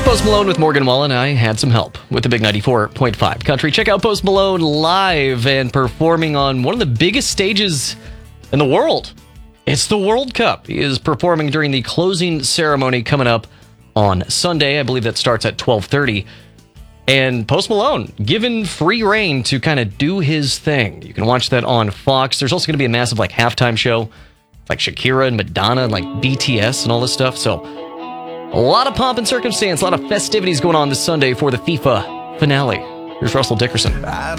Post Malone with Morgan Wallen. I had some help with the Big 94.5 Country. Check out Post Malone live and performing on one of the biggest stages in the world. It's the World Cup. He is performing during the closing ceremony coming up on Sunday. I believe that starts at 12:30. And Post Malone given free reign to kind of do his thing. You can watch that on Fox. There's also going to be a massive halftime show, like Shakira and Madonna and BTS and all this stuff. So a lot of pomp and circumstance, a lot of festivities going on this Sunday for the FIFA finale. Here's Russell Dickerson.